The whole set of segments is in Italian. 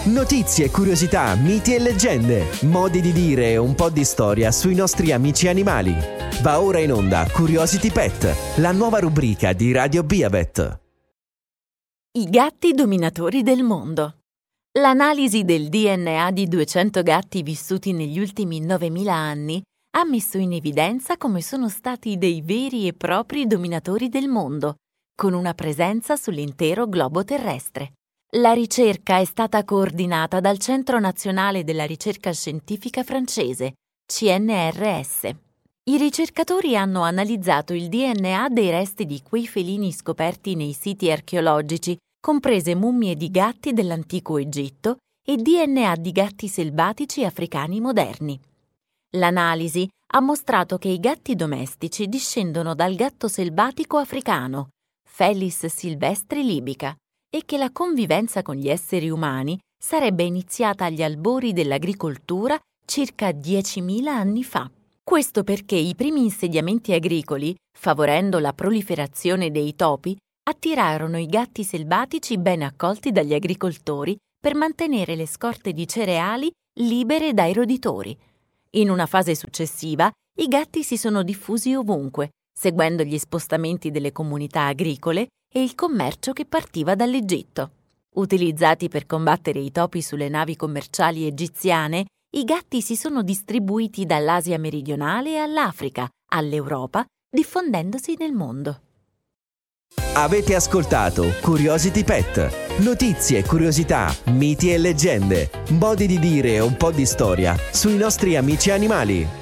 Notizie, curiosità, miti e leggende, modi di dire e un po' di storia sui nostri amici animali. Va ora in onda Curiosity Pet, la nuova rubrica di Radio Beavet. I gatti dominatori del mondo. L'analisi del DNA di 200 gatti vissuti negli ultimi 9.000 anni ha messo in evidenza come sono stati dei veri e propri dominatori del mondo, con una presenza sull'intero globo terrestre. La ricerca è stata coordinata dal Centro Nazionale della Ricerca Scientifica francese, CNRS. I ricercatori hanno analizzato il DNA dei resti di quei felini scoperti nei siti archeologici, comprese mummie di gatti dell'antico Egitto e DNA di gatti selvatici africani moderni. L'analisi ha mostrato che i gatti domestici discendono dal gatto selvatico africano, Felis silvestri libica, e che la convivenza con gli esseri umani sarebbe iniziata agli albori dell'agricoltura circa 10.000 anni fa. Questo perché i primi insediamenti agricoli, favorendo la proliferazione dei topi, attirarono i gatti selvatici ben accolti dagli agricoltori per mantenere le scorte di cereali libere dai roditori. In una fase successiva, i gatti si sono diffusi ovunque, seguendo gli spostamenti delle comunità agricole e il commercio che partiva dall'Egitto. Utilizzati per combattere i topi sulle navi commerciali egiziane, i gatti si sono distribuiti dall'Asia meridionale all'Africa, all'Europa, diffondendosi nel mondo. Avete ascoltato Curiosity Pet. Notizie, curiosità, miti e leggende, modi di dire e un po' di storia sui nostri amici animali.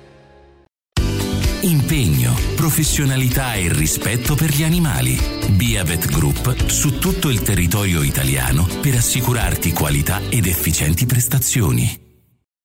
Impegno, professionalità e rispetto per gli animali. Beavet Group su tutto il territorio italiano per assicurarti qualità ed efficienti prestazioni.